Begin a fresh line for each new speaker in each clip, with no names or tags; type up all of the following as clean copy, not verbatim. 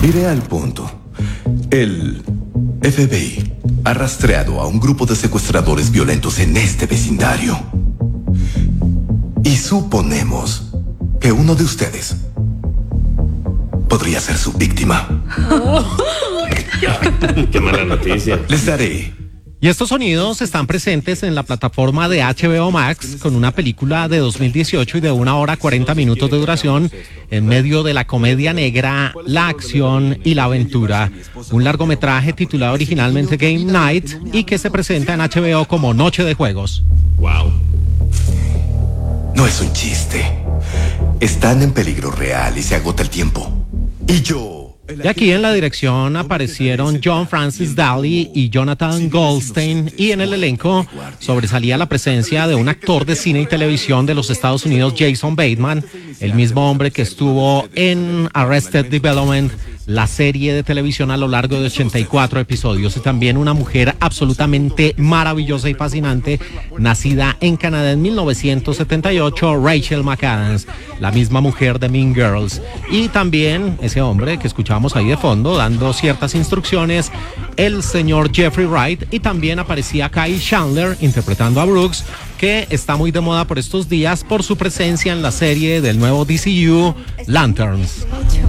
Iré al punto. El FBI ha rastreado a un grupo de secuestradores violentos en este vecindario. Y suponemos que uno de ustedes podría ser su víctima.
Qué mala noticia.
Les daré.
Y estos sonidos están presentes en la plataforma de HBO Max con una película de 2018 y de 1 hora 40 minutos de duración en medio de la comedia negra, la acción y la aventura. Un largometraje titulado originalmente Game Night y que se presenta en HBO como Noche de Juegos.
Wow.
No es un chiste. Están en peligro real y se agota el tiempo. Y yo...
Y aquí en la dirección aparecieron John Francis Daly y Jonathan Goldstein, y en el elenco sobresalía la presencia de un actor de cine y televisión de los Estados Unidos, Jason Bateman, el mismo hombre que estuvo en Arrested Development, la serie de televisión a lo largo de 84 episodios, y también una mujer absolutamente maravillosa y fascinante, nacida en Canadá en 1978, Rachel McAdams, la misma mujer de Mean Girls, y también ese hombre que escuchábamos ahí de fondo dando ciertas instrucciones, el señor Jeffrey Wright, y también aparecía Kyle Chandler interpretando a Brooks, que está muy de moda por estos días por su presencia en la serie del nuevo DCU, Lanterns.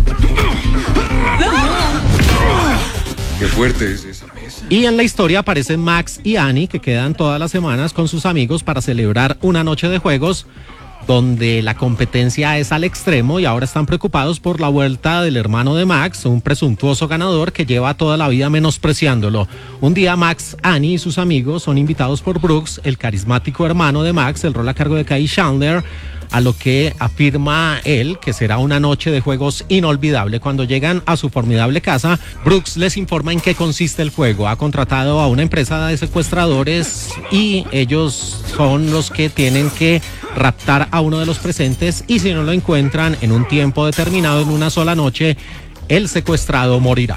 Qué fuerte es esa mesa.
Y en la historia aparecen Max y Annie, que quedan todas las semanas con sus amigos para celebrar una noche de juegos donde la competencia es al extremo, y ahora están preocupados por la vuelta del hermano de Max, un presuntuoso ganador que lleva toda la vida menospreciándolo. Un día Max, Annie y sus amigos son invitados por Brooks, el carismático hermano de Max, el rol a cargo de Kyle Chandler, a lo que afirma él que será una noche de juegos inolvidable. Cuando llegan a su formidable casa, Brooks les informa en qué consiste el juego. Ha contratado a una empresa de secuestradores y ellos son los que tienen que raptar a uno de los presentes, y si no lo encuentran en un tiempo determinado, en una sola noche, el secuestrado morirá.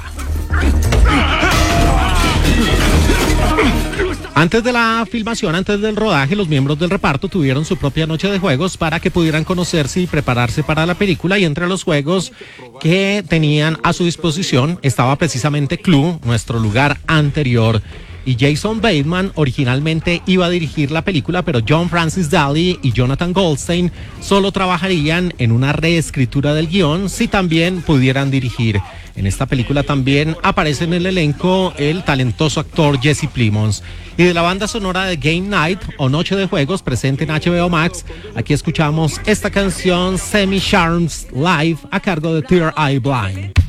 Antes de la filmación, antes del rodaje, los miembros del reparto tuvieron su propia noche de juegos para que pudieran conocerse y prepararse para la película, y entre los juegos que tenían a su disposición estaba precisamente Clue, nuestro lugar anterior. Y Jason Bateman originalmente iba a dirigir la película, pero John Francis Daly y Jonathan Goldstein solo trabajarían en una reescritura del guión si también pudieran dirigir. En esta película también aparece en el elenco el talentoso actor Jesse Plemons. Y de la banda sonora de Game Night o Noche de Juegos, presente en HBO Max, aquí escuchamos esta canción Semi Charms Live a cargo de Third Eye Blind.